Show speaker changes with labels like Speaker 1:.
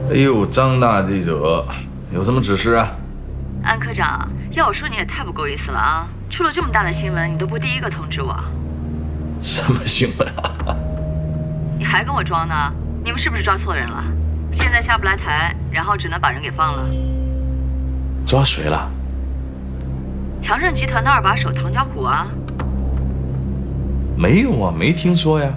Speaker 1: 哎呦，张大记者，有什么指示啊？
Speaker 2: 安科长，要我说你也太不够意思了啊！出了这么大的新闻，你都不第一个通知我。
Speaker 1: 什么新闻啊？
Speaker 2: 你还跟我装呢？你们是不是抓错人了？现在下不来台，然后只能把人给放了。
Speaker 1: 抓谁了？
Speaker 2: 强盛集团的二把手唐小虎啊。
Speaker 1: 没有啊，没听说呀。